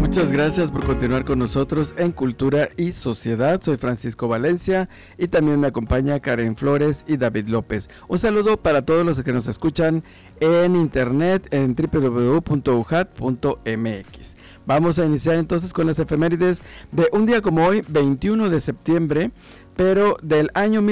Muchas gracias por continuar con nosotros en Cultura y Sociedad. Soy Francisco Valencia y también me acompaña Karen Flores y David López. Un saludo para todos los que nos escuchan en internet en www.ujat.mx. Vamos a iniciar entonces con las efemérides de un día como hoy, 21 de septiembre, pero del año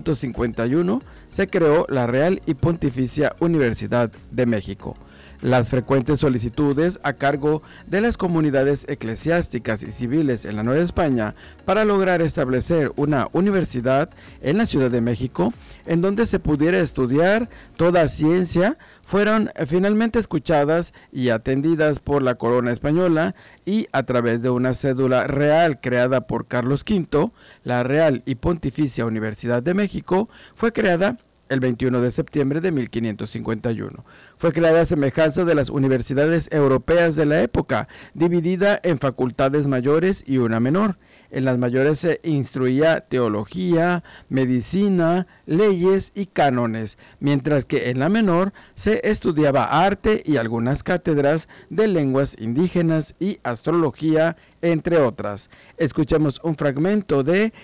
1551 se creó la Real y Pontificia Universidad de México. Las frecuentes solicitudes a cargo de las comunidades eclesiásticas y civiles en la Nueva España para lograr establecer una universidad en la Ciudad de México, en donde se pudiera estudiar toda ciencia, fueron finalmente escuchadas y atendidas por la corona española, y a través de una cédula real creada por Carlos V, la Real y Pontificia Universidad de México fue creada el 21 de septiembre de 1551. Fue creada a semejanza de las universidades europeas de la época, dividida en facultades mayores y una menor. En las mayores se instruía teología, medicina, leyes y cánones, mientras que en la menor se estudiaba arte y algunas cátedras de lenguas indígenas y astrología, entre otras. Escuchemos un fragmento de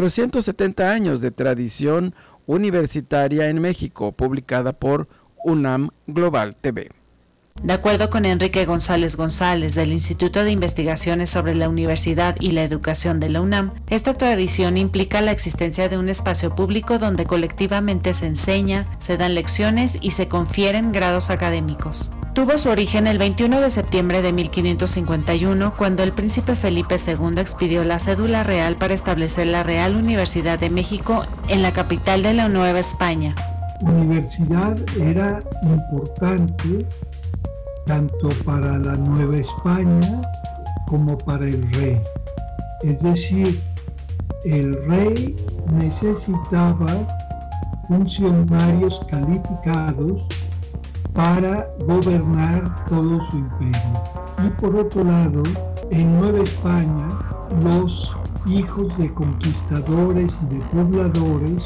470 años de tradición universitaria en México, publicada por UNAM Global TV. De acuerdo con Enrique González González del Instituto de Investigaciones sobre la Universidad y la Educación de la UNAM, esta tradición implica la existencia de un espacio público donde colectivamente se enseña, se dan lecciones y se confieren grados académicos. Tuvo su origen el 21 de septiembre de 1551, cuando el príncipe Felipe II expidió la cédula real para establecer la Real Universidad de México en la capital de la Nueva España. La universidad era importante tanto para la Nueva España como para el rey. Es decir, el rey necesitaba funcionarios calificados para gobernar todo su imperio. Y por otro lado, en Nueva España, los hijos de conquistadores y de pobladores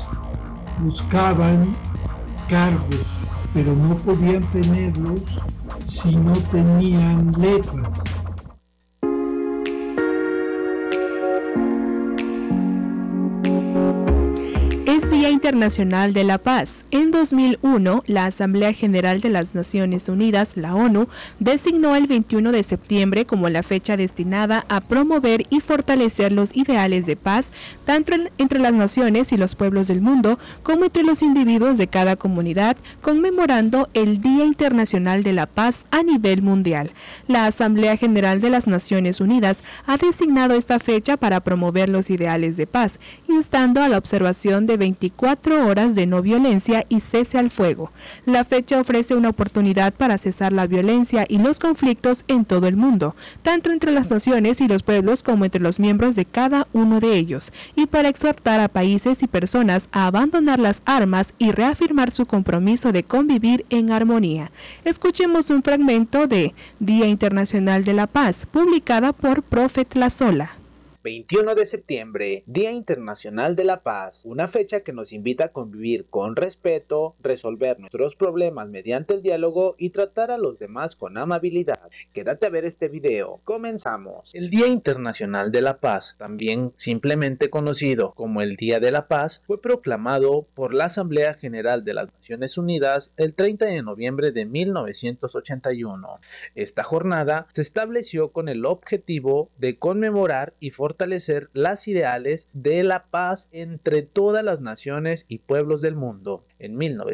buscaban cargos, pero no podían tenerlos si no tenían letras. Es Día Internacional de la Paz. En 2001, la Asamblea General de las Naciones Unidas, la ONU, designó el 21 de septiembre como la fecha destinada a promover y fortalecer los ideales de paz, tanto entre las naciones y los pueblos del mundo, como entre los individuos de cada comunidad, conmemorando el Día Internacional de la Paz a nivel mundial. La Asamblea General de las Naciones Unidas ha designado esta fecha para promover los ideales de paz, instando a la observación de 24 horas de no violencia y cese al fuego. La fecha ofrece una oportunidad para cesar la violencia y los conflictos en todo el mundo, tanto entre las naciones y los pueblos como entre los miembros de cada uno de ellos, y para exhortar a países y personas a abandonar las armas y reafirmar su compromiso de convivir en armonía. Escuchemos un fragmento de Día Internacional de la Paz, publicada por Prophet La Sola. 21 de septiembre, Día Internacional de la Paz, una fecha que nos invita a convivir con respeto, resolver nuestros problemas mediante el diálogo y tratar a los demás con amabilidad. Quédate a ver este video. Comenzamos. El Día Internacional de la Paz, también simplemente conocido como el Día de la Paz, fue proclamado por la Asamblea General de las Naciones Unidas el 30 de noviembre de 1981. Esta jornada se estableció con el objetivo de conmemorar y fortalecer las ideales de la paz entre todas las naciones y pueblos del mundo. En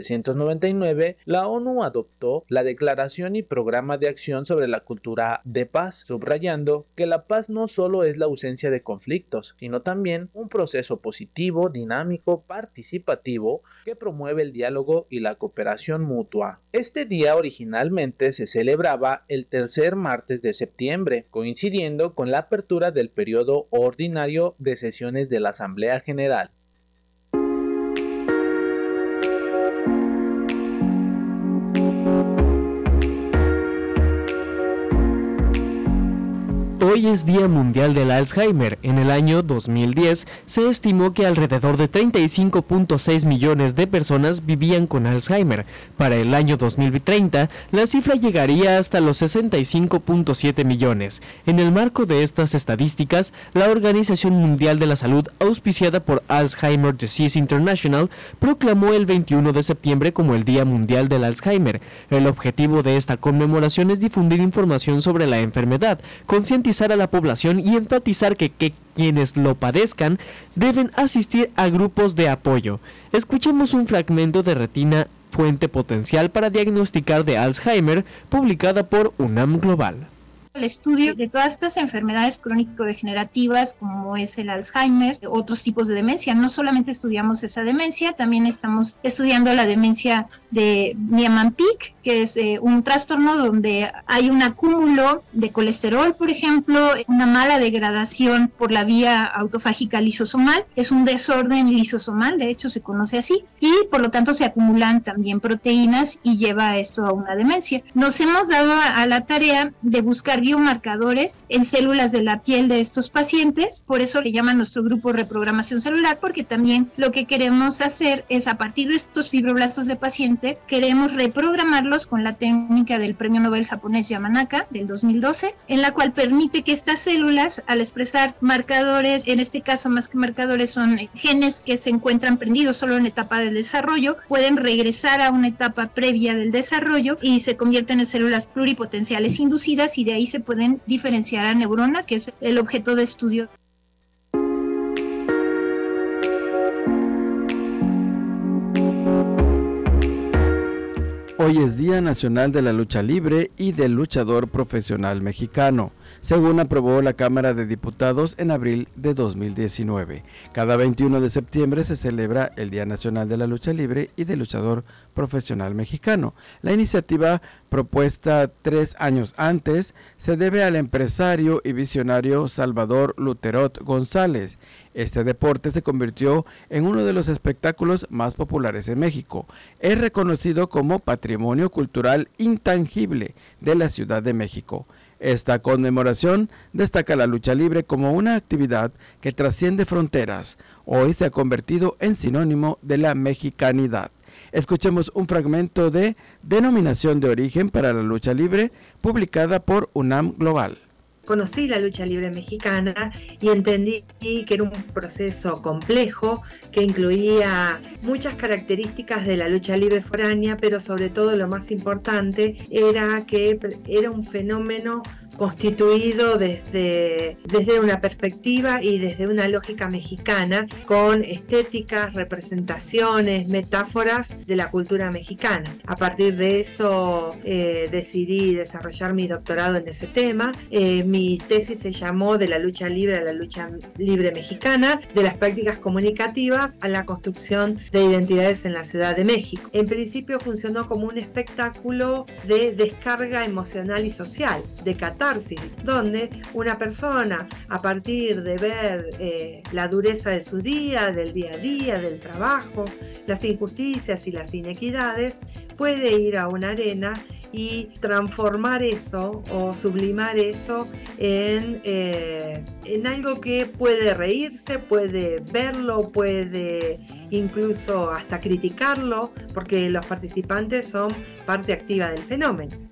1999, la ONU adoptó la Declaración y Programa de Acción sobre la Cultura de Paz, subrayando que la paz no solo es la ausencia de conflictos, sino también un proceso positivo, dinámico, participativo, que promueve el diálogo y la cooperación mutua. Este día originalmente se celebraba el tercer martes de septiembre, coincidiendo con la apertura del periodo ordinario de sesiones de la Asamblea General. Hoy es Día Mundial del Alzheimer. En el año 2010 se estimó que alrededor de 35.6 millones de personas vivían con Alzheimer. Para el año 2030, la cifra llegaría hasta los 65.7 millones. En el marco de estas estadísticas, la Organización Mundial de la Salud, auspiciada por Alzheimer Disease International, proclamó el 21 de septiembre como el Día Mundial del Alzheimer. El objetivo de esta conmemoración es difundir información sobre la enfermedad, concientizar a la población y enfatizar que quienes lo padezcan deben asistir a grupos de apoyo. Escuchemos un fragmento de Retina, fuente potencial para diagnosticar de Alzheimer, publicada por UNAM Global. El estudio de todas estas enfermedades crónico-degenerativas como es el Alzheimer, otros tipos de demencia. No solamente estudiamos esa demencia, también estamos estudiando la demencia de Niemann-Pick, que es un trastorno donde hay un acúmulo de colesterol, por ejemplo, una mala degradación por la vía autofágica lisosomal. Es un desorden lisosomal, de hecho se conoce así, y por lo tanto se acumulan también proteínas y lleva esto a una demencia. Nos hemos dado a la tarea de buscar biomarcadores en células de la piel de estos pacientes, por eso se llama nuestro grupo Reprogramación Celular, porque también lo que queremos hacer es, a partir de estos fibroblastos de paciente, queremos reprogramarlos con la técnica del premio Nobel japonés Yamanaka del 2012, en la cual permite que estas células, al expresar marcadores, en este caso más que marcadores son genes que se encuentran prendidos solo en etapa del desarrollo, pueden regresar a una etapa previa del desarrollo y se convierten en células pluripotenciales inducidas, y de ahí se pueden diferenciar a neurona, que es el objeto de estudio. Hoy es Día Nacional de la Lucha Libre y del Luchador Profesional Mexicano, según aprobó la Cámara de Diputados en abril de 2019. Cada 21 de septiembre se celebra el Día Nacional de la Lucha Libre y del Luchador Profesional Mexicano. La iniciativa, propuesta 3 años antes, se debe al empresario y visionario Salvador Luterot González. Este deporte se convirtió en uno de los espectáculos más populares en México. Es reconocido como Patrimonio Cultural Intangible de la Ciudad de México. Esta conmemoración destaca la lucha libre como una actividad que trasciende fronteras. Hoy se ha convertido en sinónimo de la mexicanidad. Escuchemos un fragmento de Denominación de Origen para la Lucha Libre, publicada por UNAM Global. Conocí la lucha libre mexicana y entendí que era un proceso complejo que incluía muchas características de la lucha libre foránea, pero sobre todo lo más importante era que era un fenómeno constituido desde una perspectiva y desde una lógica mexicana, con estéticas, representaciones, metáforas de la cultura mexicana. A partir de eso decidí desarrollar mi doctorado en ese tema. Mi tesis se llamó De la lucha libre a la lucha libre mexicana, de las prácticas comunicativas a la construcción de identidades en la Ciudad de México. En principio funcionó como un espectáculo de descarga emocional y social, de catarsis, donde una persona, a partir de ver la dureza de su día, del día a día, del trabajo, las injusticias y las inequidades, puede ir a una arena y transformar eso o sublimar eso en algo que puede reírse, puede verlo, puede incluso hasta criticarlo, porque los participantes son parte activa del fenómeno.